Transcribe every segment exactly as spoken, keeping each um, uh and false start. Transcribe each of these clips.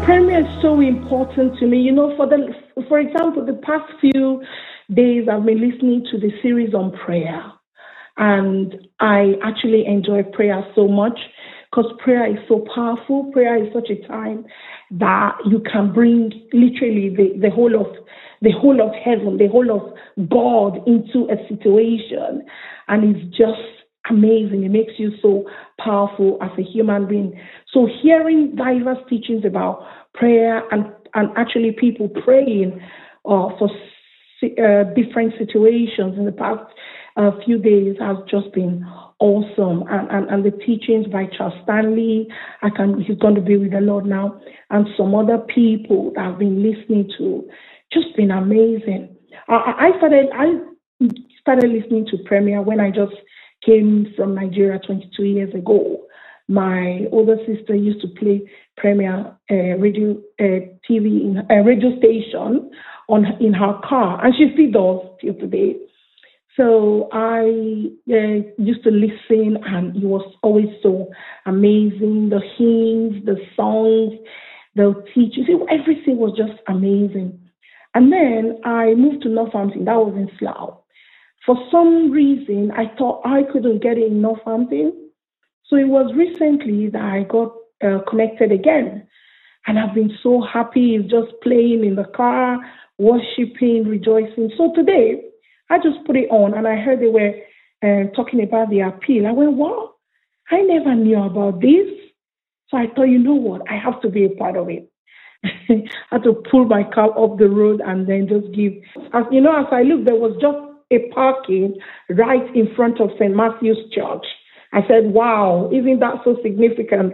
Prayer is so important to me. You know, for the for example, the past few days I've been listening to the series on prayer, and I actually enjoy prayer so much because prayer is so powerful. Prayer is such a time that you can bring literally the, the whole of the whole of heaven, the whole of God into a situation, and it's just amazing. It makes you so powerful as a human being. So hearing diverse teachings about prayer and, and actually people praying uh, for uh, different situations in the past uh, few days has just been awesome. And, and, and the teachings by Charles Stanley, I can, he's going to be with the Lord now, and some other people that I've been listening to, just been amazing. I, I started I started listening to Premier when I just came from Nigeria twenty-two years ago. My older sister used to play Premier uh, radio, uh, T V, in, uh, radio station on in her car, and she still does till today. So I uh, used to listen, and it was always so amazing. The hymns, the songs, the teachings, everything was just amazing. And then I moved to Northampton. That was in Slough. For some reason, I thought I couldn't get in Northampton. So it was recently that I got uh, connected again. And I've been so happy. It's just playing in the car, worshiping, rejoicing. So today, I just put it on, and I heard they were uh, talking about the appeal. I went, wow, I never knew about this. So I thought, you know what? I have to be a part of it. I had to pull my car off the road and then just give. As you know, as I looked, there was just a parking right in front of Saint Matthew's Church. I said, wow, isn't that so significant?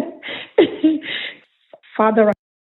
Father,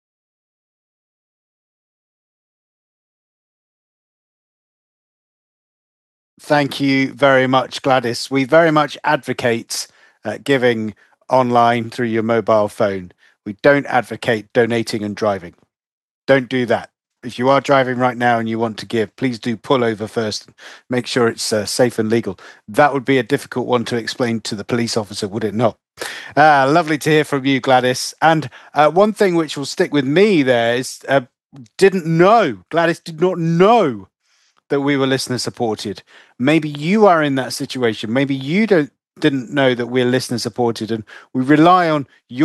thank you very much, Gladys. We very much advocate uh, giving online through your mobile phone. We don't advocate donating and driving. Don't do that. If you are driving right now and you want to give, please do pull over first. Make sure it's uh, safe and legal. That would be a difficult one to explain to the police officer, would it not? Uh, lovely to hear from you, Gladys. And uh, one thing which will stick with me there is uh, didn't know, Gladys did not know that we were listener supported. Maybe you are in that situation. Maybe you don't didn't know that we're listener supported, and we rely on your